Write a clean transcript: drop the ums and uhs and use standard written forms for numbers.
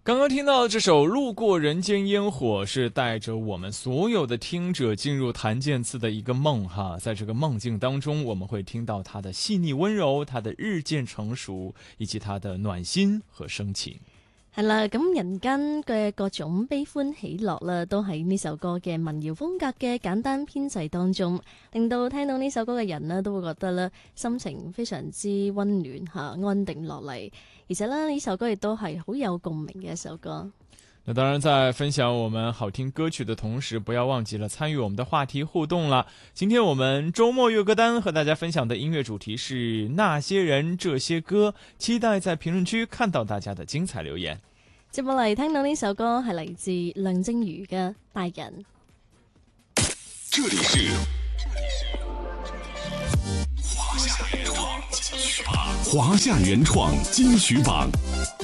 刚刚听到这首《路过人间烟火》，是带着我们所有的听者进入谭健次的一个梦哈，在这个梦境当中，我们会听到他的细腻温柔，他的日漸成熟，以及他的暖心和深情。 係啦，咁人間嘅各種悲歡喜樂啦，都喺呢首歌嘅民謠風格嘅簡單編製當中，令到聽到呢首歌嘅人呢，都會覺得咧心情非常之溫暖嚇，安定落嚟。而且咧呢首歌亦都係好有共鳴嘅一首歌。 那當然，在分享我們好聽歌曲的同時，不要忘記了參與我們的話題互動了。今天我們周末月歌單和大家分享的音樂主題是那些人這些歌，期待在評論區看到大家的精彩留言。 接落嚟聽到呢首歌係嚟自梁靜茹嘅《大人》。 這裡是華夏原創金曲榜。